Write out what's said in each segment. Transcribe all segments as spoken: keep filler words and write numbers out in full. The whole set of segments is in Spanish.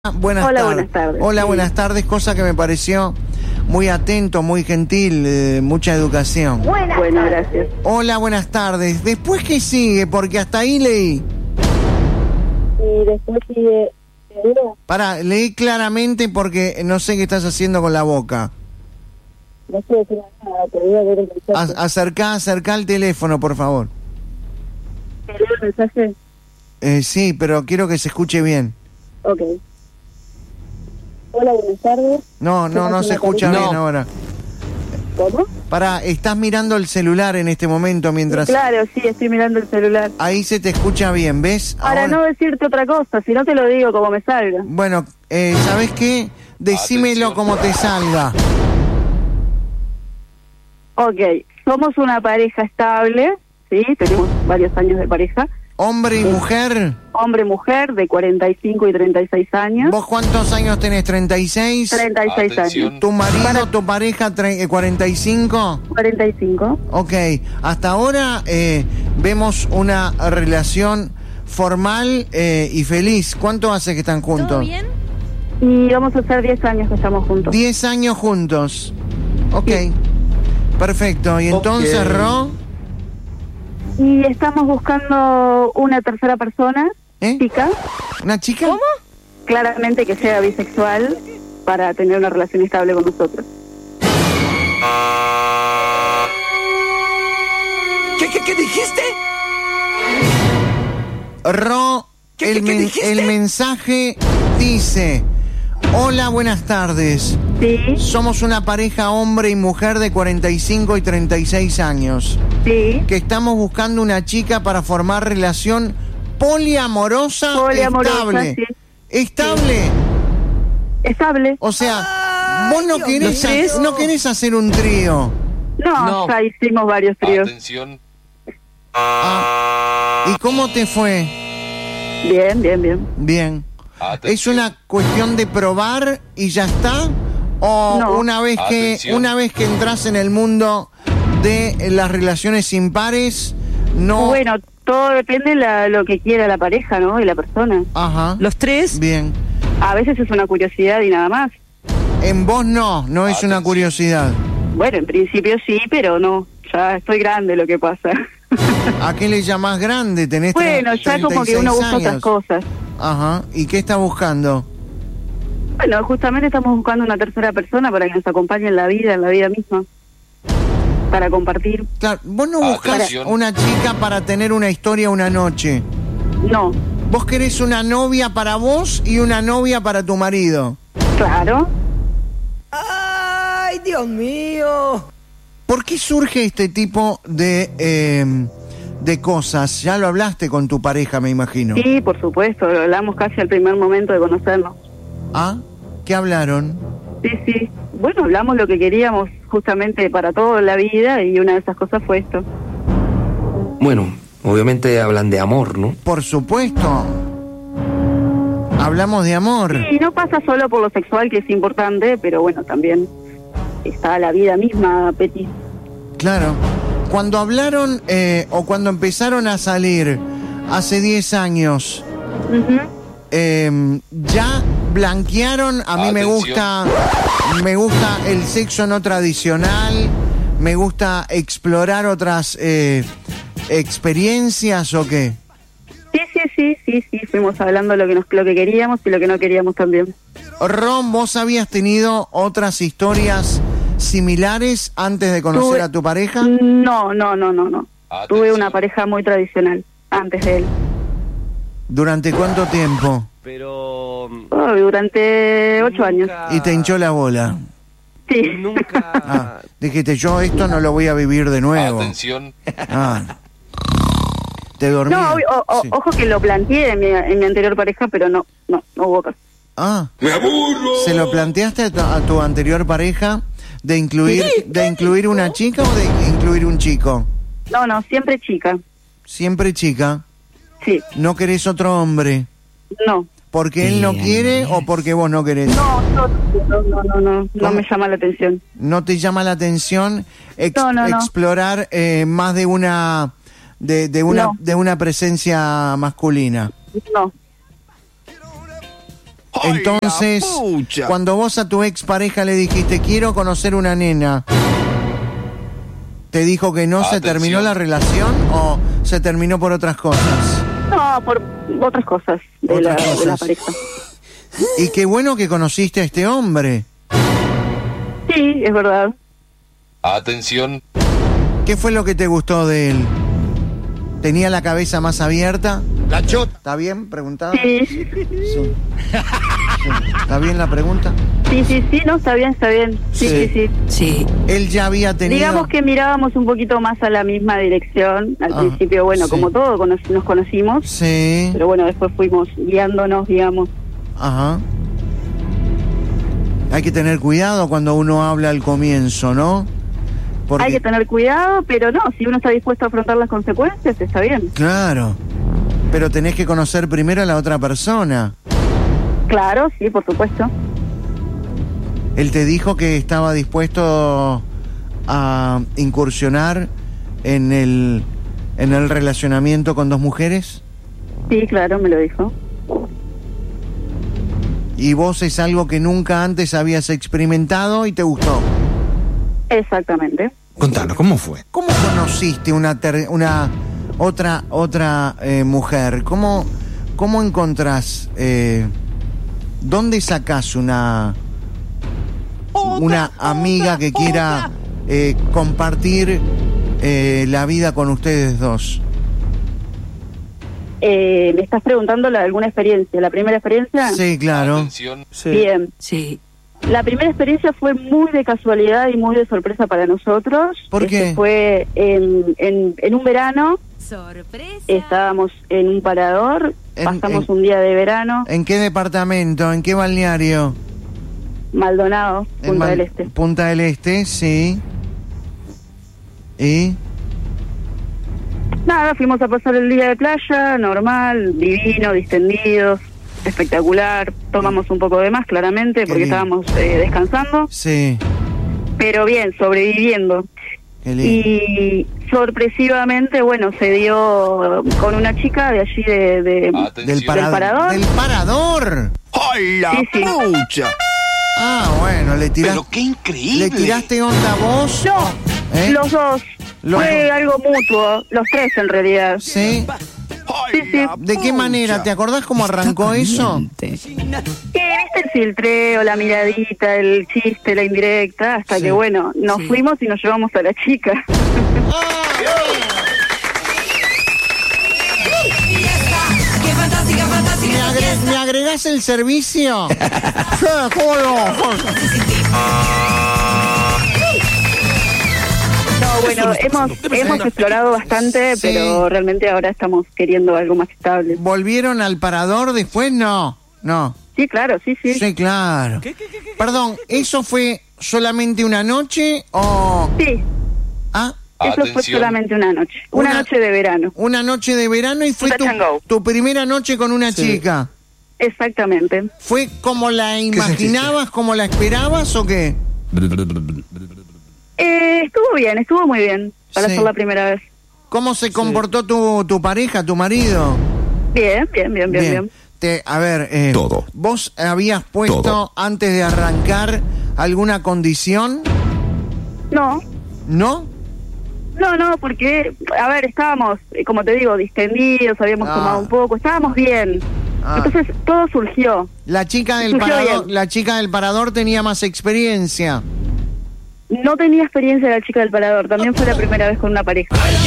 Buenas Hola, tardes. buenas tardes. Hola, Sí. buenas tardes, cosa que me pareció muy atento, muy gentil, eh, mucha educación. Buenas bueno, gracias. Hola, buenas tardes. ¿Después qué sigue? Porque hasta ahí leí. Y después sigue... ¿Seguro? Pará, leí claramente porque no sé qué estás haciendo con la boca. No estoy diciendo nada, te voy a ver el mensaje. A- acercá, acercá el teléfono, por favor. ¿Te leo el mensaje? Eh, sí, pero quiero que se escuche bien. Ok. Hola, buenas tardes. No, no, no se escucha No. bien ahora. ¿Cómo? Pará, estás mirando el celular en este momento mientras... Claro, sí, estoy mirando el celular. Ahí se te escucha bien, ¿ves? Para Ahora- no decirte otra cosa, si no te lo digo como me salga. Bueno, eh, ¿sabes qué? Decímelo Atención. como te salga. Ok, somos una pareja estable, ¿sí? Tenemos varios años de pareja. Hombre y mujer. Hombre-mujer de cuarenta y cinco y treinta y seis años. ¿Vos cuántos años tenés? ¿treinta y seis? treinta y seis Atención. años. ¿Tu marido, Para- tu pareja, tre- eh, cuarenta y cinco? cuarenta y cinco. Ok, hasta ahora eh, vemos una relación formal eh, y feliz. ¿Cuánto hace que están juntos? ¿Todo bien? Y vamos a hacer diez años que estamos juntos. Diez años juntos. Ok, Sí. perfecto. Y entonces, Ok. Ro, Y estamos buscando una tercera persona, ¿Eh? chica, ¿una chica? ¿Cómo? claramente que sea bisexual, para tener una relación estable con nosotros. ¿Qué, qué, qué dijiste? Ro, ¿Qué- el, qué- qué men- dijiste? el mensaje dice: hola, buenas tardes. Sí, Somos una pareja hombre y mujer de cuarenta y cinco y treinta y seis años, sí, que estamos buscando una chica para formar relación poliamorosa, Poliamorosa, estable. sí. Estable. estable. O sea, vos no querés, mío. ha- no querés hacer un trío. No, No. ya hicimos varios tríos. Atención. Ah, ¿y cómo te fue? Bien, bien, bien. Bien. ¿Es Atención. una cuestión de probar y ya está? ¿O No. una vez que Atención. una vez que entras en el mundo de las relaciones impares, no... Bueno, todo depende la, lo que quiera la pareja, ¿no? Y la persona. Ajá. ¿Los tres? Bien. A veces es una curiosidad y nada más. En vos no, no es una Atención. curiosidad. Bueno, en principio sí, pero no. Ya estoy grande lo que pasa. ¿A qué le llamás grande? Tenés Bueno, ya como que uno busca otras cosas. Ajá. ¿Y qué está buscando? Bueno, justamente estamos buscando una tercera persona para que nos acompañe en la vida, en la vida misma. Para compartir. Claro, vos no buscás Atención. una chica para tener una historia una noche. No, Vos querés una novia para vos y una novia para tu marido. claro. ¡Ay, Dios mío! ¿Por qué surge este tipo de, eh, de cosas? Ya lo hablaste con tu pareja, me imagino. Sí, por supuesto, lo hablamos casi al primer momento de conocernos. ¿Ah? ¿Qué hablaron? Sí, sí. Bueno, hablamos lo que queríamos justamente para toda la vida y una de esas cosas fue esto. Bueno, obviamente hablan de amor, ¿no? Por supuesto. Hablamos de amor. Y no pasa solo por lo sexual, que es importante, pero bueno, también está la vida misma, Peti. Claro. Cuando hablaron eh, o cuando empezaron a salir hace diez años, Ujú. eh, ya blanquearon. A mí me Atención. gusta, me gusta el sexo no tradicional, me gusta explorar otras eh, experiencias o qué. Sí, sí, sí, sí, sí, fuimos hablando lo que nos, lo que queríamos y lo que no queríamos también. Ron, ¿vos habías tenido otras historias similares antes de conocer Tuve- a tu pareja? No, no, no, no, no. Atención. Tuve una pareja muy tradicional antes de él. ¿Durante cuánto tiempo? Pero... Oh, durante ocho años. Y te hinchó la bola. Sí. Nunca... Ah, dijiste, yo esto no lo voy a vivir de nuevo. Atención. Ah, te dormí. No, o- o- Sí. ojo que lo planteé en mi, en mi anterior pareja, pero no, no, no hubo caso. Ah, ¡Me aburro! ¿se lo planteaste a tu, a tu anterior pareja de incluir, de incluir una chica o de incluir un chico? No, no, siempre chica. Siempre chica. Sí, ¿No querés otro hombre? no. ¿Porque él no quiere o porque vos no querés? No, no, no, no, no, no, no ¿Cómo? me llama la atención. ¿No te llama la atención ex- No, no, no. explorar eh, más de una de, de una No. de una presencia masculina? No. Entonces, cuando vos a tu expareja le dijiste, quiero conocer una nena, ¿te dijo que no? Atención. ¿Se terminó la relación o se terminó por otras cosas? No, por otras cosas de, Otras la, de la cosas. pareja. Y qué bueno que conociste a este hombre. Sí, es verdad. Atención. ¿Qué fue lo que te gustó de él? ¿Tenía la cabeza más abierta? La chota. ¿Está bien preguntado? Sí, Sí. Sí. ¿Está bien la pregunta? sí, sí, sí, no, está bien, está bien. Sí, Sí. sí, sí. Sí. Él ya había tenido... Digamos que mirábamos un poquito más a la misma dirección. Al Ah, principio, bueno, sí. como todo, cono- nos conocimos. Sí. Pero bueno, después fuimos guiándonos, digamos. Ajá. Hay que tener cuidado cuando uno habla al comienzo, ¿no? Porque, Hay que tener cuidado, pero no, si uno está dispuesto a afrontar las consecuencias, está bien. claro. Pero tenés que conocer primero a la otra persona. Claro, sí, por supuesto. Él te dijo que estaba dispuesto a incursionar en el en el relacionamiento con dos mujeres. Sí, claro, me lo dijo. Y vos es algo que nunca antes habías experimentado y te gustó. Exactamente. Contanos, ¿cómo fue? ¿Cómo conociste una ter- una otra otra eh, mujer? ¿Cómo cómo encontrás? Eh, ¿Dónde sacás una una amiga que quiera eh, compartir eh, la vida con ustedes dos? Eh, ¿Me estás preguntando la- alguna experiencia? ¿La primera experiencia? Sí, claro. Atención. Bien. Sí. La primera experiencia fue muy de casualidad y muy de sorpresa para nosotros. ¿Por qué? Este fue en, en, en un verano. Sorpresa. Estábamos en un parador. En- pasamos en- un día de verano. ¿En qué departamento? ¿En qué balneario? Maldonado, En Punta Mal- del Este. Punta del Este, sí. ¿Y? Nada, fuimos a pasar el día de playa, normal, divino, distendidos, espectacular. Tomamos un poco de más, claramente, Qué porque lindo. estábamos eh, descansando. Sí. Pero bien, sobreviviendo. Qué lindo. Y sorpresivamente, bueno, se dio con una chica de allí de... de Atención. Del, parado- parador? Del parador. ¡Ay, la Sí, sí. pucha! Ah, bueno, le tiraste. Pero qué increíble. ¿Le tiraste onda a vos? No, ¿Eh? los dos. Los Fue dos. algo mutuo, los tres en realidad. ¿Sí? Sí, sí. ¿De qué manera? ¿Te acordás cómo arrancó eso? Que viste el filtreo, la miradita, el chiste, la indirecta, hasta Sí. que bueno, nos Sí. fuimos y nos llevamos a la chica. ¿Me, agre- me agregás el servicio? Sí, ¿cómo no? No, bueno, hemos, hemos explorado bastante, Sí. pero realmente ahora estamos queriendo algo más estable. ¿Volvieron al parador después? No, no. Sí, claro, sí, sí. Sí, claro. Perdón, ¿eso fue solamente una noche o...? Sí, Ah, eso fue Atención. solamente una noche. Una, Una- noche de verano. una noche de verano y fue Un tu, touch and go. tu primera noche con una chica. Exactamente. ¿Fue como la imaginabas, como la esperabas o qué? Eh, estuvo bien, estuvo muy bien para Sí. ser la primera vez. ¿Cómo se comportó tu, tu pareja, tu marido? Bien, bien, bien, bien, bien. Te, a ver, eh, Todo. ¿vos habías puesto Todo. antes de arrancar alguna condición? No, ¿No? no, no, porque, a ver, estábamos, eh, como te digo, distendidos, habíamos Ah. tomado un poco, estábamos bien. Ah. Entonces todo surgió. La chica del Surgió parador, bien. la chica del parador tenía más experiencia. No tenía experiencia la chica del parador, también fue la primera vez con una pareja.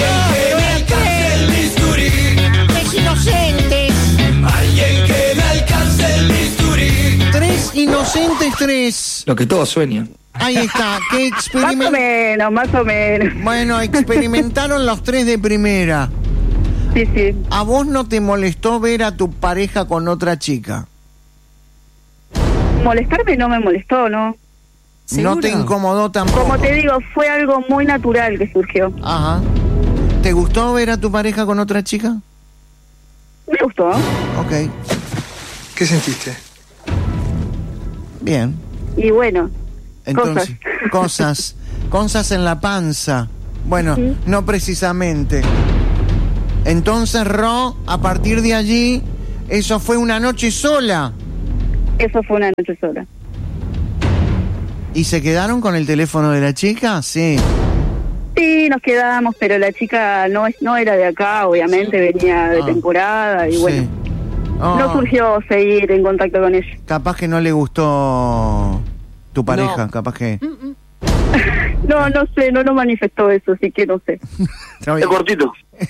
Tres inocentes, tres. Lo que todos sueñan. Ahí está. ¿Qué Más o experimentaron? menos, más o menos. Bueno, experimentaron los tres de primera. Sí, sí. ¿A vos no te molestó ver a tu pareja con otra chica? Molestarme no me molestó, ¿no? ¿No te incomodó tampoco? Como te digo, fue algo muy natural que surgió. Ajá. ¿Te gustó ver a tu pareja con otra chica? Me gustó. Ok. ¿Qué sentiste? Bien. Y bueno, Entonces, cosas. Cosas en la panza. Bueno, Sí. no precisamente. Entonces, Ro, a partir de allí, eso fue una noche sola. Eso fue una noche sola. ¿Y se quedaron con el teléfono de la chica? Sí. Sí, nos quedamos, pero la chica no es, no era de acá, obviamente, venía de Ah. temporada y Sí. bueno, Oh, no surgió seguir en contacto con ella. capaz que no le gustó tu pareja, No. capaz que... No, no sé, no nos manifestó eso, así que no sé. Está bien. cortito.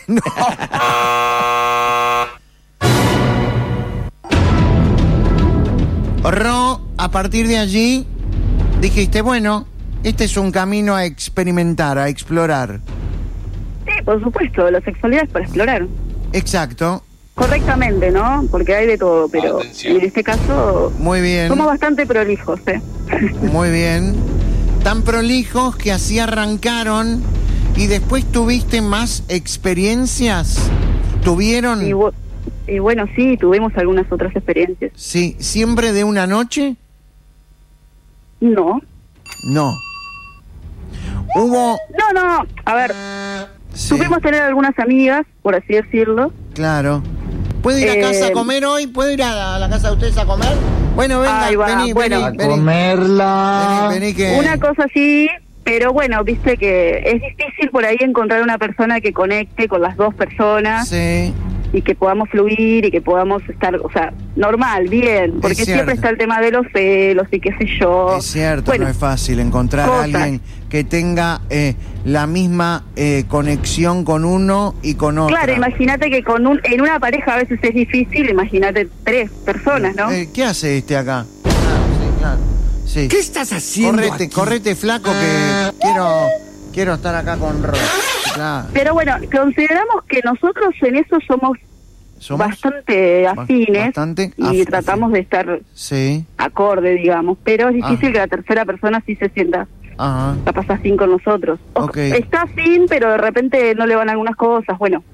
Ro, a partir de allí, dijiste, bueno, este es un camino a experimentar, a explorar. Sí, por supuesto, la sexualidad es para explorar. Exacto. Correctamente, ¿no? Porque hay de todo, pero Atención. en este caso Muy bien, somos bastante prolijos, ¿eh? muy bien. Tan prolijos que así arrancaron y después tuviste más experiencias. ¿Tuvieron? Y, bu- y bueno, sí, tuvimos algunas otras experiencias. Sí, ¿siempre de una noche? No, No. Hubo... no, no, a ver, Sí, supimos tener algunas amigas, por así decirlo. claro. ¿Puedo ir a Eh, casa a comer hoy? ¿Puedo ir a la casa de ustedes a comer? Bueno, venga, Ahí va, vení, bueno. vení, A vení. comerla. Vení, vení que... Una cosa así, pero bueno, viste que es difícil por ahí encontrar una persona que conecte con las dos personas Sí, y que podamos fluir y que podamos estar, o sea, normal, bien, porque cierto. siempre está el tema de los celos y qué sé yo. es cierto, Bueno, no es fácil encontrar a cosas. alguien que tenga eh, la misma eh, conexión con uno y con otro. claro, imagínate que con un en una pareja a veces es difícil, imagínate tres personas, ¿no? Eh, ¿Qué hace este acá? Claro, sí, claro. Sí. ¿Qué estás haciendo Correte, aquí? correte, flaco, que quiero, quiero estar acá con Ro. Claro. Pero bueno, consideramos que nosotros en eso somos, ¿Somos? bastante afines bastante y af- tratamos de estar Sí, acorde, digamos, pero es difícil Ah. que la tercera persona sí se sienta ajá. capaz afín con nosotros. O- Ok. Está afín, pero de repente no le van algunas cosas, bueno.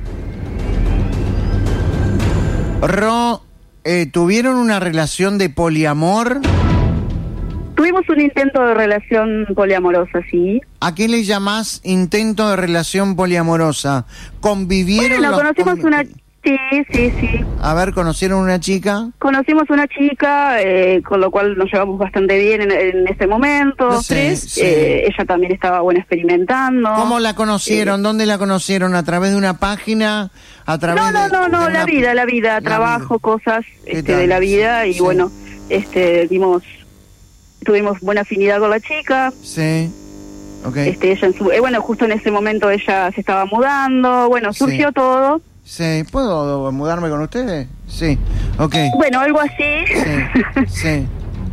Ro, eh, ¿tuvieron una relación de poliamor? Tuvimos un intento de relación poliamorosa, sí. ¿A qué le llamás intento de relación poliamorosa? ¿Convivieron Bueno, los conocimos convi- una... Sí, sí, sí. A ver, ¿conocieron una chica? Conocimos una chica, eh, con lo cual nos llevamos bastante bien en, en ese momento. Los tres, sí. Eh, ella también estaba, bueno, experimentando. ¿Cómo la conocieron? ¿Dónde la conocieron? ¿A través de una página? ¿A través No, no, de- no, no, de la una- vida, la vida, La trabajo, vida. cosas ¿Qué este, tal? de la vida y Sí. bueno, este, dimos, tuvimos buena afinidad con la chica. Sí, ok. Este, ella en su, eh, bueno, justo en ese momento ella se estaba mudando, bueno, Sí. surgió todo. Sí, ¿puedo mudarme con ustedes? Sí, ok. Bueno, algo así. Sí, sí.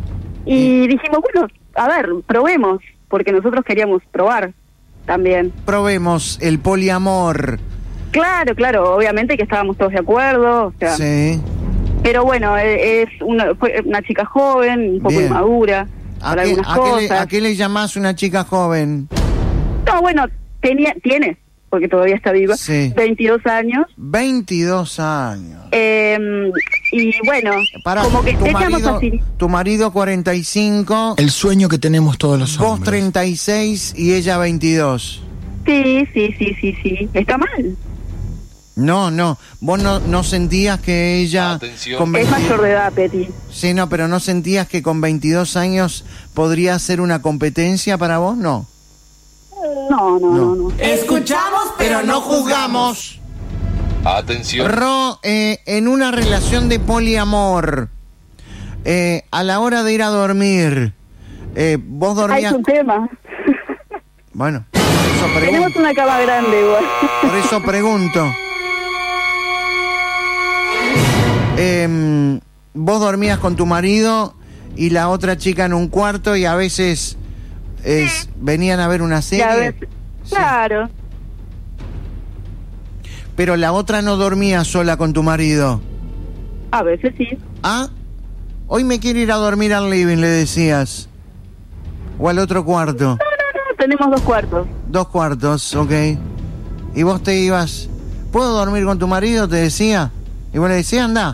Y dijimos, bueno, a ver, probemos, porque nosotros queríamos probar también. Probemos el poliamor. Claro, claro, obviamente que estábamos todos de acuerdo, o sea, Sí. pero bueno, eh, es una, fue una chica joven, un poco Bien. inmadura ¿A para qué, algunas a qué le, cosas. a qué le llamás una chica joven? No, bueno, tenía, tiene, porque todavía está viva, Sí. veintidós años, veintidós años. eh, y bueno, Pará, como que tu echamos marido, así. tu marido cuarenta y cinco, El sueño que tenemos todos los vos hombres. treinta y seis y ella veintidós. Sí, sí, sí, sí, sí, está mal. No, no, vos no, no sentías que ella... Atención. con Es 20 mayor de edad, Peti. Sí, no, pero no sentías que con veintidós años podría ser una competencia para vos, no. No, no, No. no, no. Escuchamos, Pero no juzgamos. Atención. Ro, eh, en una relación de poliamor, eh, a la hora de ir a dormir, eh, vos Hay dormías... un tema. Bueno, por eso Tenemos pregunto. una cama grande igual. Por eso pregunto. Em, vos dormías con tu marido y la otra chica en un cuarto y a veces es, venían a ver una serie. Ya ves. Sí. Claro. Pero la otra no dormía sola con tu marido. A veces sí. Ah, hoy me quiero ir a dormir al living, le decías. O al otro cuarto. No, no, no, tenemos dos cuartos. Dos cuartos, ok. Y vos te ibas, ¿puedo dormir con tu marido? Te decía. Y vos le decías, anda.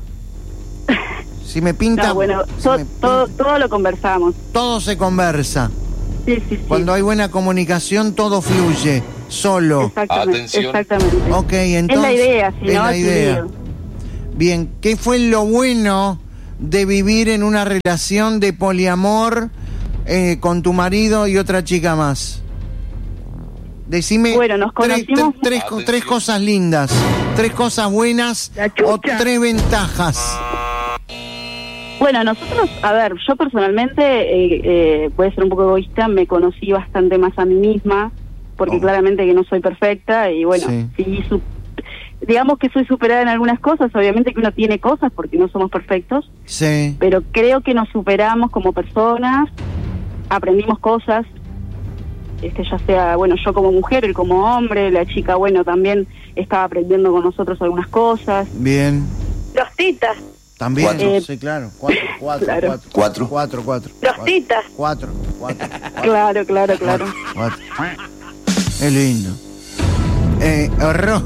Si me pinta... No, bueno, si to- me todo, pinta- todo lo conversamos. todo se conversa. Sí, sí, sí. Cuando hay buena comunicación, todo fluye. Solo. Exactamente. Atención. Exactamente. Ok, entonces... es la idea, si es no, la es idea. lío. Bien, ¿qué fue lo bueno de vivir en una relación de poliamor eh, con tu marido y otra chica más? Decime Bueno, nos tres, conocimos- tres, tres, tres cosas lindas, tres cosas buenas La chucha. o tres ventajas. Bueno, nosotros, a ver, yo personalmente, eh, eh, puede ser un poco egoísta, me conocí bastante más a mí misma, porque Oh. claramente que no soy perfecta, y bueno, Sí. sí, su- digamos que soy superada en algunas cosas, obviamente que uno tiene cosas porque no somos perfectos, Sí, pero creo que nos superamos como personas, aprendimos cosas, este ya sea, bueno, yo como mujer, él como hombre, la chica, bueno, también estaba aprendiendo con nosotros algunas cosas. bien. Rositas. También, Cuatro. sí, claro. Cuatro, cuatro, Claro. cuatro. Cuatro. Cuatro, cuatro. Rositas. Cuatro, cuatro. cuatro, Claro, claro, claro. cuatro. Es lindo. Eh, Ro.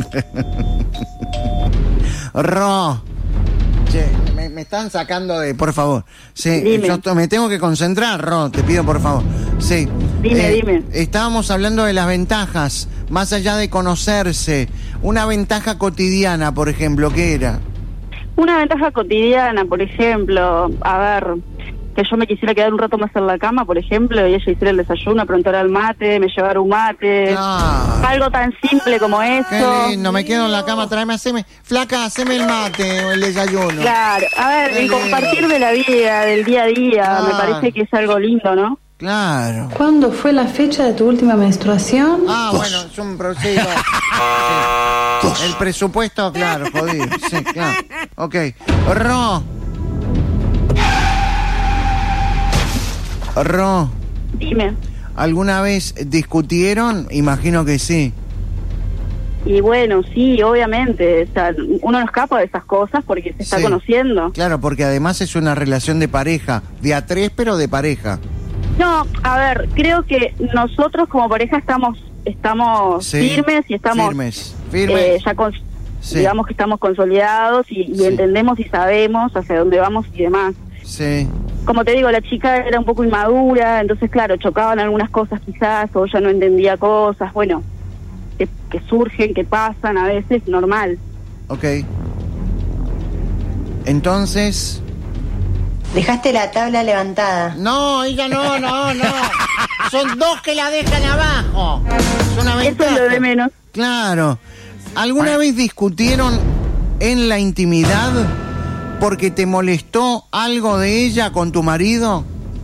Ro. Che, me, me están sacando de... Por favor. Sí, Dime. yo to- me tengo que concentrar, Ro, te pido por favor. Sí. Dime, Eh, dime. Estábamos hablando de las ventajas, más allá de conocerse. Una ventaja cotidiana, por ejemplo, ¿qué era? Una ventaja cotidiana, por ejemplo, a ver, que yo me quisiera quedar un rato más en la cama, por ejemplo, y ella hiciera el desayuno, preguntara al mate, me llevara un mate. Claro. Algo tan simple como eso. Qué lindo, me quedo en la cama, tráeme, haceme, flaca, haceme el mate o el desayuno. Claro, a ver, Qué el lindo. compartir de la vida, del día a día, Claro. me parece que es algo lindo, ¿no? Claro. ¿Cuándo fue la fecha de tu última menstruación? Ah, bueno, es un proceso. Sí. El presupuesto, claro, jodido. Sí, claro. Ok. Ro. Ro, Dime. ¿alguna vez discutieron? Imagino que sí. Y bueno, sí, obviamente, o sea, uno no escapa de esas cosas porque se está Sí. conociendo. Claro, porque además es una relación de pareja, de a tres, pero de pareja. No, a ver, creo que nosotros como pareja estamos estamos Sí, firmes y estamos firmes, firmes. eh, ya con, Sí. digamos que estamos consolidados y, y Sí. entendemos y sabemos hacia dónde vamos y demás. Sí, Como te digo, la chica era un poco inmadura, entonces claro, chocaban algunas cosas quizás, o ella no entendía cosas, bueno, que, que surgen, que pasan a veces, normal. ok. Entonces... Dejaste la tabla levantada. No, ella no, no, no. Son dos que la dejan abajo. Es una Eso es ventaja. lo de menos. Claro. ¿Alguna vez discutieron en la intimidad porque te molestó algo de ella con tu marido?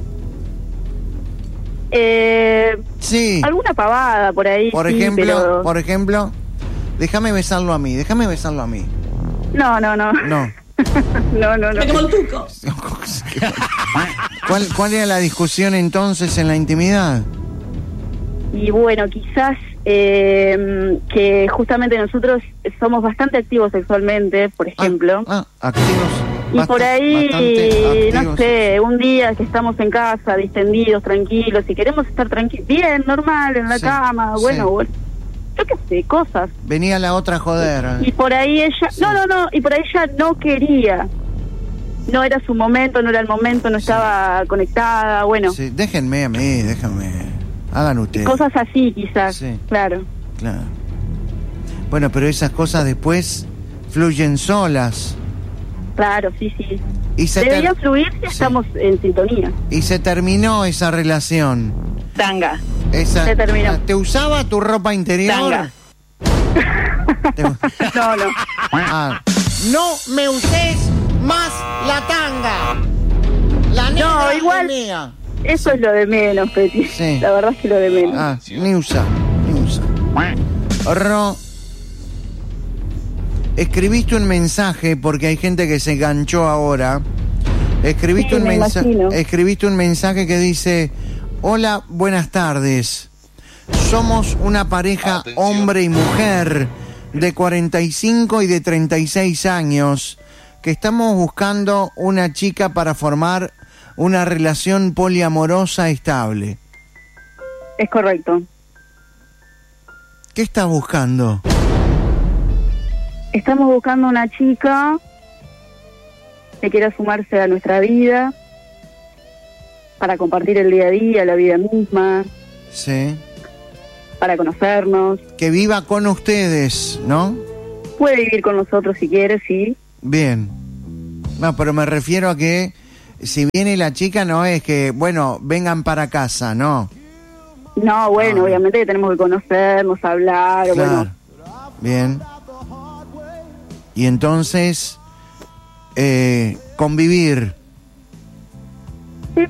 Eh, Sí. alguna pavada por ahí. Por sí, ejemplo, pero- por ejemplo, déjame besarlo a mí, déjame besarlo a mí. No, no, no. No. no, no, no. ¿Cuál, ¿Cuál era la discusión entonces en la intimidad? Y bueno, quizás eh, que justamente nosotros somos bastante activos sexualmente, por ejemplo. Ah, ah, activos. y basta- por ahí, bastante no activos. sé, un día que estamos en casa, distendidos, tranquilos, y queremos estar tranquilos, bien, normal, en la Sí, cama, bueno, sí. bueno, yo qué sé, cosas. Venía la otra a joder. Y por ahí ella, Sí. no, no, no, y por ahí ella no quería. No era su momento, no era el momento, no estaba conectada, bueno, Sí, déjenme a mí, déjenme. Hagan ustedes. cosas así quizás, Sí. claro. Claro. Bueno, pero esas cosas después fluyen solas. Claro, sí, sí. Y se, Debería ter- fluir si Sí. estamos en sintonía. y se terminó esa relación. Tanga. Esa, Se terminó. ¿Te usaba tu ropa interior? Tanga. Te- No, no. Ah. No me uses más la tanga. La negra No, igual- es mía. Eso es lo de menos, Peti. Sí. La verdad es que lo de menos. Ah, ni usa, ni usa. Ro, escribiste un mensaje porque hay gente que se enganchó ahora. Escribiste Sí, un me mensaje, imagino. escribiste un mensaje que dice: hola, buenas tardes. Somos una pareja Atención. hombre y mujer de cuarenta y cinco y de treinta y seis años que estamos buscando una chica para formar una relación poliamorosa estable. Es correcto. ¿Qué estás buscando? Estamos buscando una chica que quiera sumarse a nuestra vida para compartir el día a día, la vida misma, Sí. para conocernos. Que viva con ustedes, ¿no? Puede vivir con nosotros si quiere, sí. Bien. No, pero me refiero a que si viene la chica no es que, bueno, vengan para casa, no. No, bueno, Ah. obviamente que tenemos que conocernos, hablar, Claro. bueno. Bien. Y entonces, eh, convivir. Sí.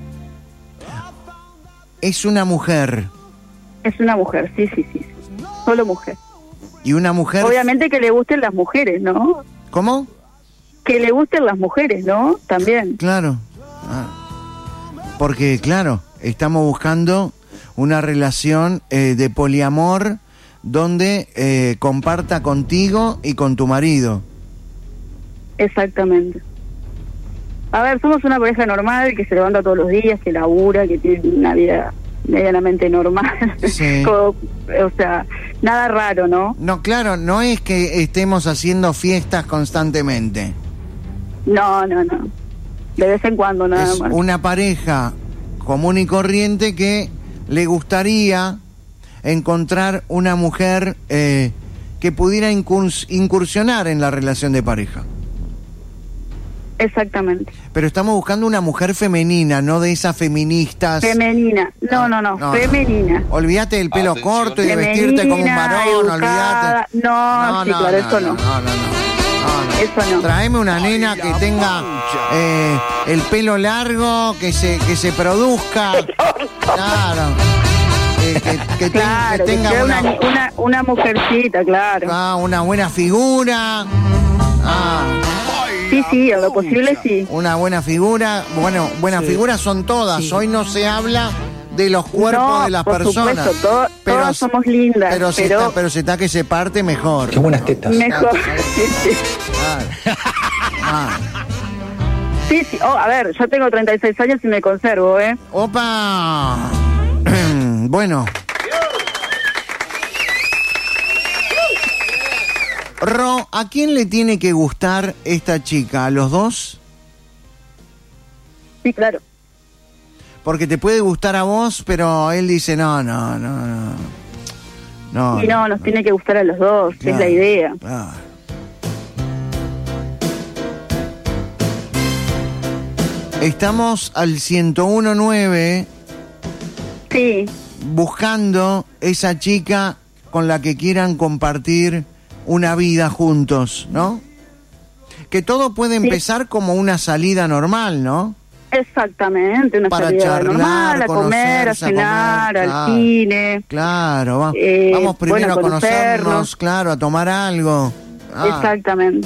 Es una mujer. Es una mujer, sí, sí, sí. Solo mujer. Y una mujer... Obviamente que le gusten las mujeres, ¿no? ¿Cómo? Que le gusten las mujeres, ¿no? También. Claro. Ah. Porque, claro, estamos buscando una relación eh, de poliamor donde eh, comparta contigo y con tu marido. Exactamente. A ver, somos una pareja normal que se levanta todos los días, que labura, que tiene una vida medianamente normal. Sí. Como, o sea, nada raro, ¿no? No, claro, no es que estemos haciendo fiestas constantemente. No, no, no. De vez en cuando, nada Es más. una pareja común y corriente que le gustaría encontrar una mujer eh, que pudiera incurs- incursionar en la relación de pareja. Exactamente. Pero estamos buscando una mujer femenina, no de esas feministas. Femenina. No, no, no, No, no. femenina. Olvídate del pelo Atención. corto y de Femenina, vestirte como un varón, educada. olvídate. No, sí, claro, eso no. No, no, no. No, no. Eso no. Traeme una nena que tenga eh, el pelo largo, que se que se produzca. Claro. Eh, que, que ten- Claro, que que tenga sea una, una, una, una mujercita, claro. ah, una buena figura. Ah, Sí, sí, a lo posible sí. una buena figura. Bueno, buenas figuras son todas. Hoy no se habla de los cuerpos No, de las por personas. supuesto, to- todas somos lindas, Pero si pero- está, pero si está que se parte, mejor. Qué buenas tetas. Mejor. Sí, sí. Claro. Ah. Sí, sí. Oh, a ver, yo tengo treinta y seis años y me conservo, ¿eh? ¡Opa! Bueno. Ro, ¿a quién le tiene que gustar esta chica? ¿A los dos? Sí, claro. Porque te puede gustar a vos, pero él dice, no, no, no, no. No, Y no, nos tiene que gustar a los dos, Claro, es la idea. claro. Estamos al ciento uno punto nueve Sí, buscando esa chica con la que quieran compartir una vida juntos, ¿no? Que todo puede empezar como una salida normal, ¿no? exactamente. Una Para salida charlar, normal, a comer, a conocerse, a cenar, comer, al claro. cine. Claro, va- Eh, vamos primero bueno, a conocernos, conocernos. claro, a tomar algo. Ah, Exactamente.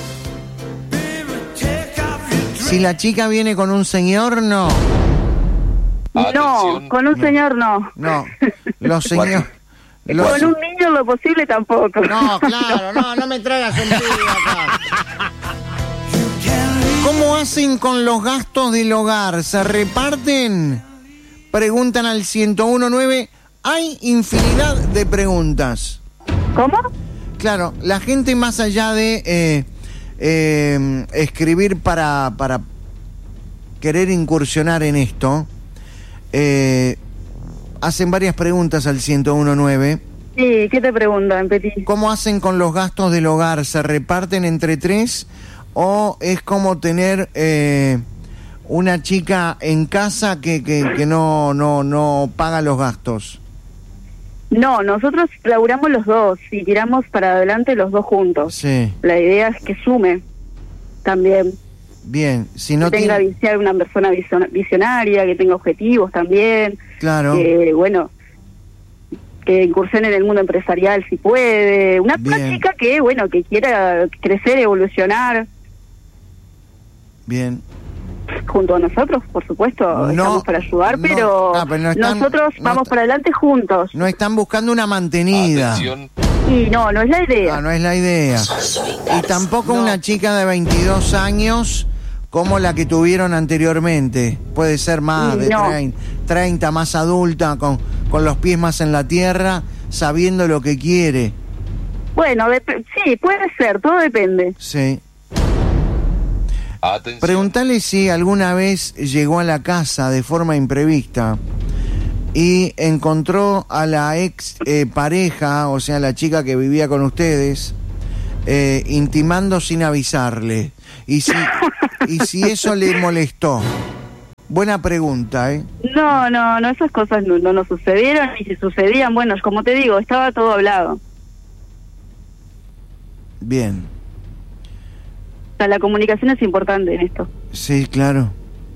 si la chica viene con un señor, no. No, Atención. con un señor no. No, los señores... los- Con un niño lo posible tampoco. No, claro, no, no me traigas un pibe acá. ¿Cómo hacen con los gastos del hogar? ¿Se reparten? Preguntan al ciento uno punto nueve. Hay infinidad de preguntas. ¿Cómo? Claro, la gente más allá de eh, eh, escribir para, para querer incursionar en esto, eh, hacen varias preguntas al ciento uno punto nueve. Sí, ¿qué te preguntan, Petit? ¿Cómo hacen con los gastos del hogar? ¿Se reparten entre tres o es como tener eh, una chica en casa que, que, que no, no, no paga los gastos? No, nosotros laburamos los dos y tiramos para adelante los dos juntos. Sí, La idea es que sume también. bien. Si no que tenga tiene... visión, una persona visiona- visionaria, que tenga objetivos también. Claro, Que, bueno, que incursione en el mundo empresarial si puede. Una, una Bien. chica que, bueno, que quiera crecer, evolucionar bien. junto a nosotros, por supuesto. No, estamos para ayudar, no, pero, ah, pero no están- nosotros no vamos está- para adelante juntos. No están buscando una mantenida. Atención. Y no, no es la idea. Ah, no es la idea. Y tampoco una chica de veintidós años como la que tuvieron anteriormente. Puede ser más de No. trein- treinta, más adulta, con, con los pies más en la tierra, sabiendo lo que quiere. Bueno, dep- sí, puede ser, todo depende. Sí. Atención. Preguntale si alguna vez llegó a la casa de forma imprevista y encontró a la ex eh, pareja, o sea, la chica que vivía con ustedes, eh, intimando sin avisarle. Y si, y si eso le molestó. Buena pregunta, ¿eh? No, no, no, esas cosas no, no nos sucedieron, y si sucedían, bueno, como te digo, estaba todo hablado. Bien. O sea, la comunicación es importante en esto. Sí, claro.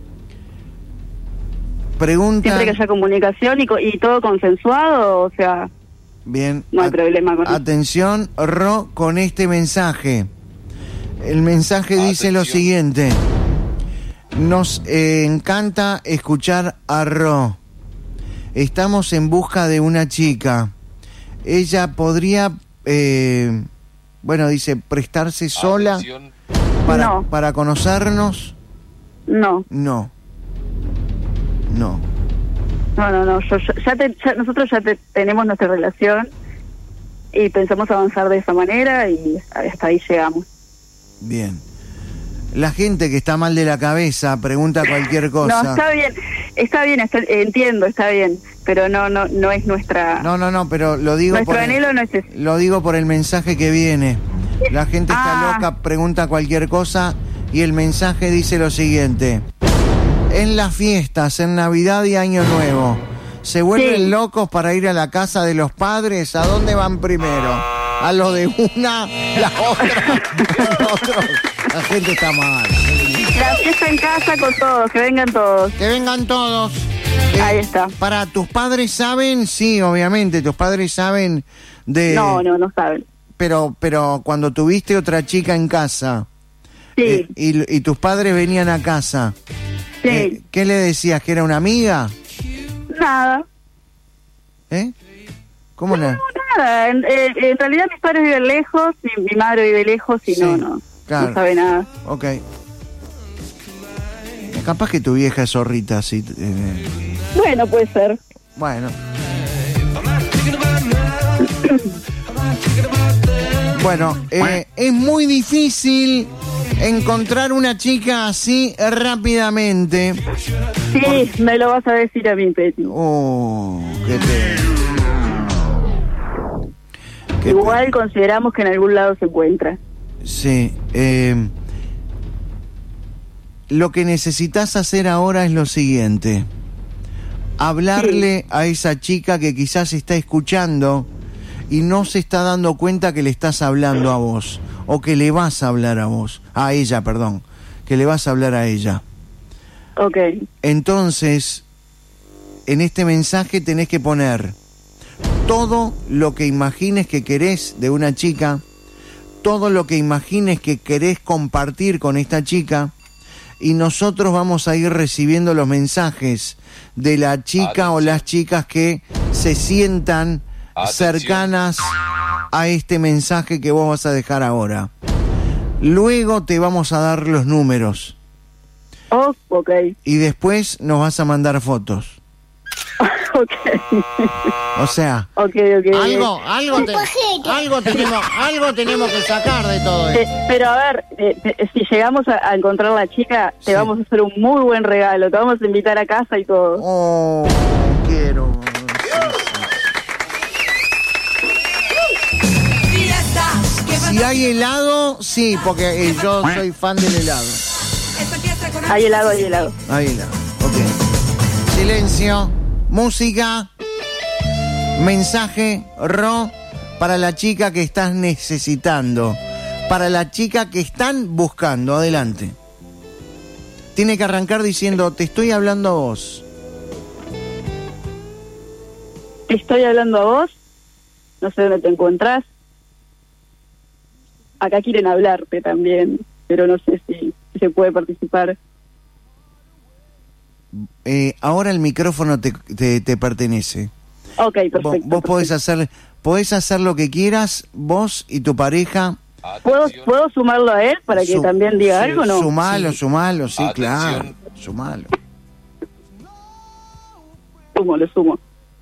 Pregunta... Siempre que haya comunicación y, co- y todo consensuado, o sea, Bien. no hay At- problema con eso. Atención, Ro, con este mensaje. El mensaje dice lo Atención. siguiente. Nos eh, encanta escuchar a Ro. Estamos en busca de una chica. Ella podría, eh, bueno, dice, prestarse sola Atención. para, No. para conocernos. No, No. No. no, no, no, yo, yo- ya te- ya- nosotros ya te- tenemos nuestra relación y pensamos avanzar de esa manera y hasta ahí llegamos. Bien. La gente que está mal de la cabeza pregunta cualquier cosa. No, está bien, está bien, está- entiendo, está bien, pero no, no, no es nuestra, No, no, no, pero lo digo nuestro por el, anhelo no es ese. lo digo por el mensaje que viene. La gente está Ah. loca, pregunta cualquier cosa y el mensaje dice lo siguiente. En las fiestas, en Navidad y Año Nuevo, ¿se vuelven Sí. locos para ir a la casa de los padres? ¿A dónde van primero? ¿A lo de una, la otra, el otro? La gente está mal. La fiesta en casa con todos, que vengan todos. Que vengan todos. Eh, Ahí está. Para, ¿tus padres saben? Sí, obviamente, tus padres saben de... No, no, no saben. Pero, pero cuando tuviste otra chica en casa Sí, eh, y, y tus padres venían a casa, sí, eh, ¿qué le decías? ¿Que era una amiga? nada. ¿Eh? ¿Cómo No, no? nada. En, eh, en realidad mis padres viven lejos, mi, mi madre vive lejos y Sí, no, no, claro. no sabe nada. Ok. Capaz que tu vieja es zorrita, sí. eh, Bueno, puede ser. Bueno. Bueno, eh, es muy difícil encontrar una chica así rápidamente. Sí, me lo vas a decir a mí, Peti. Oh, qué pena. Qué Igual consideramos que en algún lado se encuentra. pena. Sí. eh, lo que necesitas hacer ahora es lo siguiente. Hablarle a esa chica que quizás está escuchando y no se está dando cuenta que le estás hablando a vos, o que le vas a hablar a vos, a ella, perdón, que le vas a hablar a ella. Ok, Entonces, en este mensaje tenés que poner todo lo que imagines que querés de una chica, todo lo que imagines que querés compartir con esta chica, y nosotros vamos a ir recibiendo los mensajes de la chica Atención. o las chicas que se sientan Atención. cercanas a este mensaje que vos vas a dejar ahora. Luego te vamos a dar los números oh, ok, y después nos vas a mandar fotos. ok, O sea, ok, ok. algo, algo, te- algo tenemos, algo tenemos que sacar de todo Eh, esto. pero a ver, eh, eh, si llegamos a, a encontrar a la chica, te Sí. vamos a hacer un muy buen regalo, te vamos a invitar a casa y todo. Oh, quiero. Si hay helado, sí, porque eh, yo soy fan del helado. Hay helado, hay helado. Hay helado, ok. Silencio, música, mensaje, Ro, para la chica que estás necesitando, para la chica que están buscando. Adelante. Tiene que arrancar diciendo, te estoy hablando a vos. Te estoy hablando a vos, no sé dónde te encontrás. Acá quieren hablarte también, pero no sé si, si se puede participar. Eh, ahora el micrófono te, te, te pertenece. Ok, perfecto. Vos, vos podés hacer, podés hacer lo que quieras, vos y tu pareja. ¿Puedo, Atención. ¿Puedo sumarlo a él para que Su- también diga sí, algo, no? Sumalo, Sí. sumalo, sí, Atención. claro. Sumalo. Sumo, lo sumo.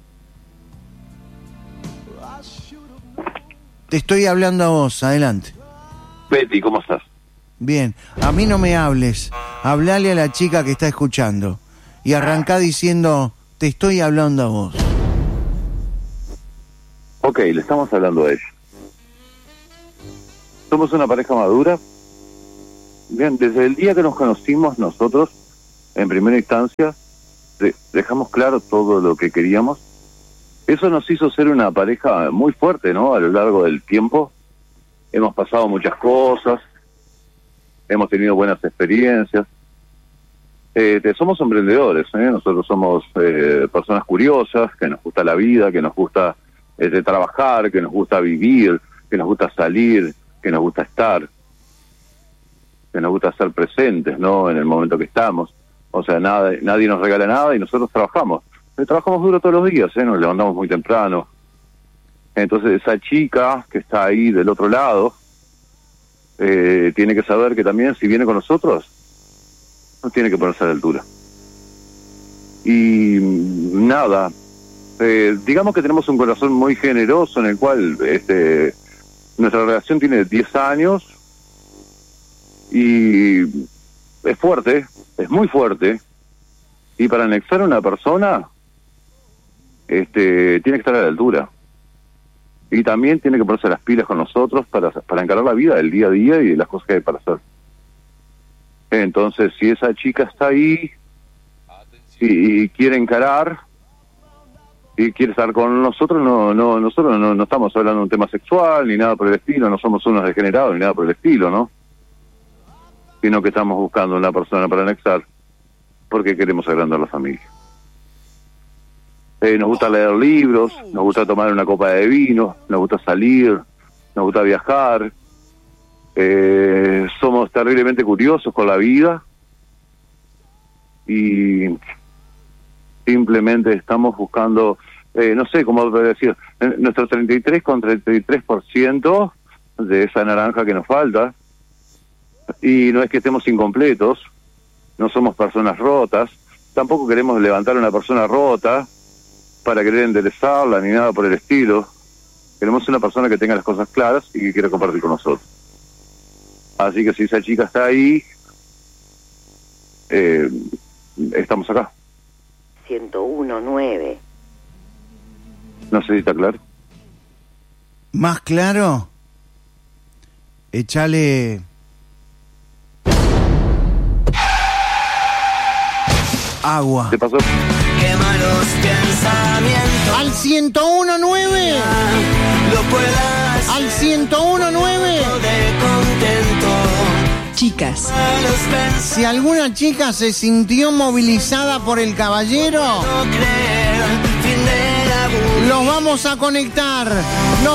Te estoy hablando a vos, adelante. Betty, ¿cómo estás? Bien, a mí no me hables, hablale a la chica que está escuchando y arrancá diciendo, te estoy hablando a vos. Ok, le estamos hablando a ella. Somos una pareja madura Bien, desde el día que nos conocimos nosotros, en primera instancia, de- dejamos claro todo lo que queríamos. Eso nos hizo ser una pareja muy fuerte, ¿no? A lo largo del tiempo. Hemos pasado muchas cosas, hemos tenido buenas experiencias. Eh, te- somos emprendedores, ¿eh? Nosotros somos eh, personas curiosas, que nos gusta la vida, que nos gusta eh, de trabajar, que nos gusta vivir, que nos gusta salir, que nos gusta estar, que nos gusta ser presentes, ¿no? En el momento que estamos. O sea, nada, nadie nos regala nada y nosotros trabajamos. Eh, trabajamos duro todos los días, ¿eh? Nos levantamos muy temprano. Entonces esa chica que está ahí del otro lado eh, tiene que saber que también si viene con nosotros no tiene que ponerse a la altura. Y mm, nada, eh, digamos que tenemos un corazón muy generoso en el cual este, nuestra relación tiene diez años y es fuerte, es muy fuerte, y para anexar a una persona este, tiene que estar a la altura. Y también tiene que ponerse las pilas con nosotros para, para encarar la vida del día a día y las cosas que hay para hacer. Entonces, si esa chica está ahí y, y quiere encarar y quiere estar con nosotros, no, no, nosotros no, no estamos hablando de un tema sexual ni nada por el estilo, no somos unos degenerados ni nada por el estilo, ¿no? Sino que estamos buscando una persona para anexar porque queremos agrandar la familia. Eh, nos gusta leer libros, nos gusta tomar una copa de vino, nos gusta salir, nos gusta viajar. Eh, somos terriblemente curiosos con la vida y simplemente estamos buscando, eh, no sé cómo decir, nuestro treinta y tres con treinta y tres por ciento de esa naranja que nos falta. Y no es que estemos incompletos, no somos personas rotas, tampoco queremos levantar a una persona rota para querer enderezarla ni nada por el estilo. Queremos una persona que tenga las cosas claras y que quiera compartir con nosotros. Así que si esa chica está ahí, eh, estamos acá. ciento uno punto nueve. No sé si está claro. ¿Más claro? Échale... agua. ¿Qué pasó? Qué malos pensamientos. Al ciento uno punto nueve. Lo puedas Al ciento uno punto nueve. de contento. Chicas, Malos pensamientos. Si alguna chica se sintió movilizada por el caballero, No creer. Fin de la los vamos a conectar. Nos